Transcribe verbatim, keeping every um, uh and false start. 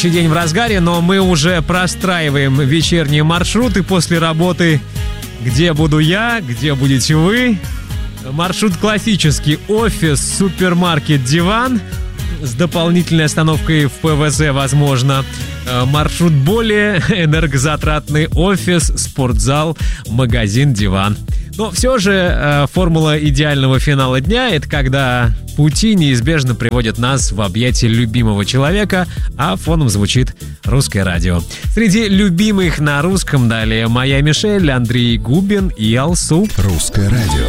День в разгаре, но мы уже простраиваем вечерние маршруты после работы. Где буду я, где будете вы? Маршрут классический: офис, супермаркет, диван. С дополнительной остановкой в ПВЗ, возможно. Маршрут более энергозатратный: офис, спортзал, магазин, диван. Но все же э, формула идеального финала дня – это когда пути неизбежно приводят нас в объятия любимого человека, а фоном звучит русское радио. Среди любимых на русском далее Моя Мишель, Андрей Губин и Алсу. Русское радио.